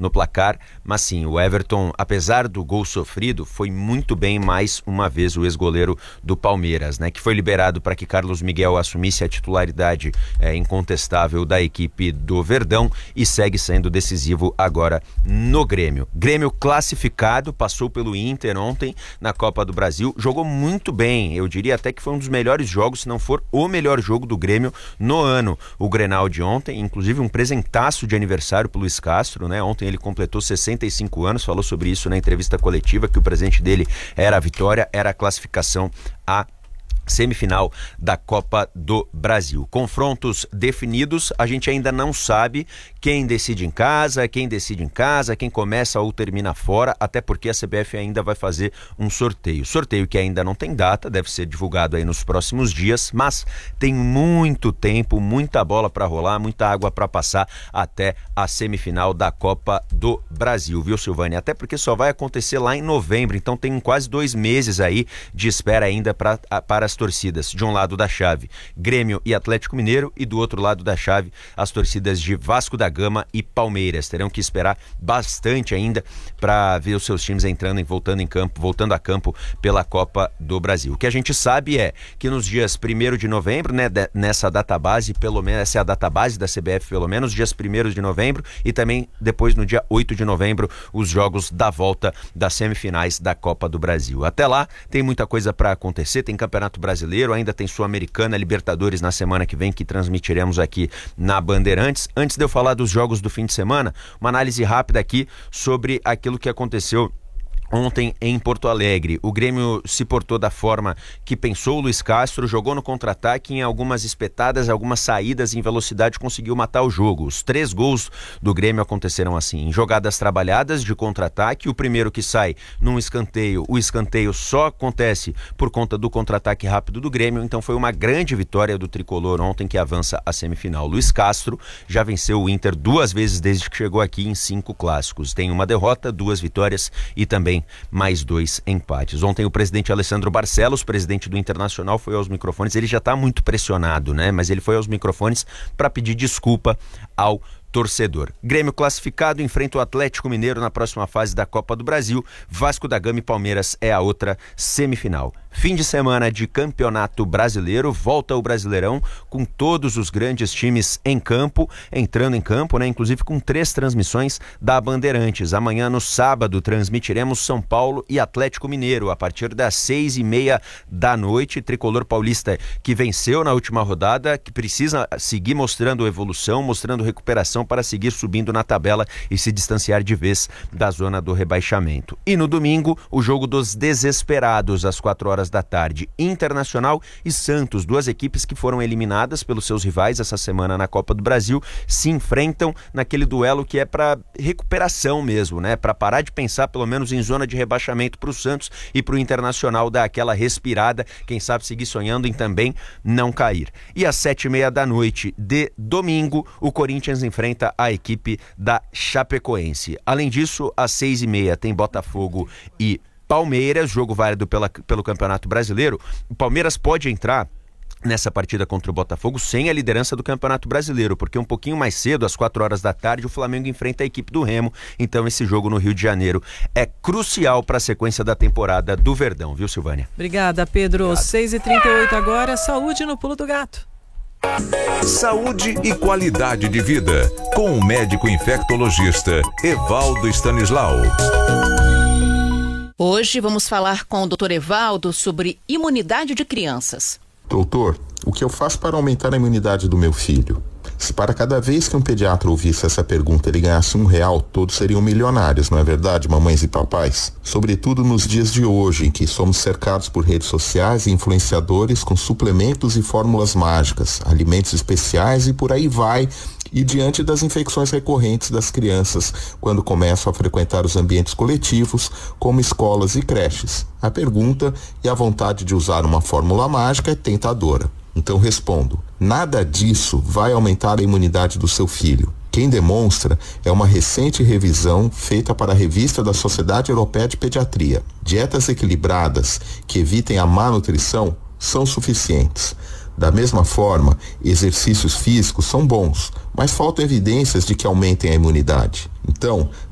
no placar, mas sim, o Everton, apesar do gol sofrido, foi muito bem mais uma vez o ex-goleiro do Palmeiras, né, que foi liberado para que Carlos Miguel assumisse a titularidade incontestável da equipe do Verdão e segue sendo decisivo agora no Grêmio. Grêmio classificado, passou pelo Inter ontem na Copa do Brasil, jogou muito bem, eu diria até que foi um dos melhores jogos, se não for o melhor jogo do Grêmio no ano. O Grenal de ontem, inclusive um presentaço de aniversário pro Luiz Castro, né? Ontem ele completou 65 anos, falou sobre isso na entrevista coletiva, que o presente dele era a vitória, era a classificação a semifinal da Copa do Brasil. Confrontos definidos, a gente ainda não sabe quem decide em casa, quem começa ou termina fora, até porque a CBF ainda vai fazer um sorteio. Sorteio que ainda não tem data, deve ser divulgado aí nos próximos dias, mas tem muito tempo, muita bola para rolar, muita água para passar até a semifinal da Copa do Brasil, viu, Silvânia? Até porque só vai acontecer lá em novembro, então tem quase 2 meses aí de espera ainda para as torcidas, de um lado da chave Grêmio e Atlético Mineiro, e do outro lado da chave as torcidas de Vasco da Gama e Palmeiras. Terão que esperar bastante ainda para ver os seus times entrando e voltando a campo pela Copa do Brasil. O que a gente sabe é que nos dias 1º de novembro, né, nessa database, pelo menos essa é a database da CBF, pelo menos dias 1º de novembro, e também depois no dia 8 de novembro os jogos da volta das semifinais da Copa do Brasil. Até lá tem muita coisa para acontecer, tem Campeonato Brasileiro, ainda tem Sul-Americana, Libertadores na semana que vem, que transmitiremos aqui na Bandeirantes. Antes de eu falar dos jogos do fim de semana, uma análise rápida aqui sobre aquilo que aconteceu ontem em Porto Alegre. O Grêmio se portou da forma que pensou o Luiz Castro, jogou no contra-ataque, em algumas espetadas, algumas saídas em velocidade, conseguiu matar o jogo. Os 3 gols do Grêmio aconteceram assim, em jogadas trabalhadas de contra-ataque. O primeiro que sai num escanteio, o escanteio só acontece por conta do contra-ataque rápido do Grêmio, então foi uma grande vitória do tricolor ontem, que avança à semifinal. Luiz Castro já venceu o Inter 2 vezes desde que chegou aqui em 5 clássicos. Tem uma derrota, 2 vitórias e também mais 2 empates. Ontem o presidente Alessandro Barcelos, presidente do Internacional, foi aos microfones. Ele já está muito pressionado, né? Mas ele foi aos microfones para pedir desculpa ao torcedor. Grêmio classificado, enfrenta o Atlético Mineiro na próxima fase da Copa do Brasil. Vasco da Gama e Palmeiras é a outra semifinal. Fim de semana de Campeonato Brasileiro, volta o Brasileirão com todos os grandes times em campo, entrando em campo, né? Inclusive com 3 transmissões da Bandeirantes. Amanhã, no sábado, transmitiremos São Paulo e Atlético Mineiro a partir das 6h30 da noite. Tricolor paulista que venceu na última rodada, que precisa seguir mostrando evolução, mostrando recuperação para seguir subindo na tabela e se distanciar de vez da zona do rebaixamento. E no domingo, o jogo dos desesperados, às 4h da tarde, Internacional e Santos, 2 equipes que foram eliminadas pelos seus rivais essa semana na Copa do Brasil, se enfrentam naquele duelo que é para recuperação mesmo, né? Para parar de pensar pelo menos em zona de rebaixamento para o Santos e para o Internacional dar aquela respirada, quem sabe seguir sonhando em também não cair. E às 7h30 da noite de domingo, o Corinthians enfrenta a equipe da Chapecoense. Além disso, às 6h30 tem Botafogo e Palmeiras, jogo válido pelo Campeonato Brasileiro. O Palmeiras pode entrar nessa partida contra o Botafogo sem a liderança do Campeonato Brasileiro, porque um pouquinho mais cedo, às 4h da tarde, o Flamengo enfrenta a equipe do Remo. Então esse jogo no Rio de Janeiro é crucial para a sequência da temporada do Verdão, viu, Silvânia? Obrigada, Pedro. 6h38 agora, saúde no Pulo do Gato. Saúde e qualidade de vida, com o médico infectologista Evaldo Stanislau. Hoje vamos falar com o Dr. Evaldo sobre imunidade de crianças. Doutor, o que eu faço para aumentar a imunidade do meu filho? Se para cada vez que um pediatra ouvisse essa pergunta ele ganhasse R$1, todos seriam milionários, não é verdade, mamães e papais? Sobretudo nos dias de hoje, em que somos cercados por redes sociais e influenciadores com suplementos e fórmulas mágicas, alimentos especiais e por aí vai, e diante das infecções recorrentes das crianças quando começam a frequentar os ambientes coletivos, como escolas e creches. A pergunta e a vontade de usar uma fórmula mágica é tentadora. Então respondo, nada disso vai aumentar a imunidade do seu filho. Quem demonstra é uma recente revisão feita para a revista da Sociedade Europeia de Pediatria. Dietas equilibradas que evitem a má nutrição são suficientes. Da mesma forma, exercícios físicos são bons, mas faltam evidências de que aumentem a imunidade. Então,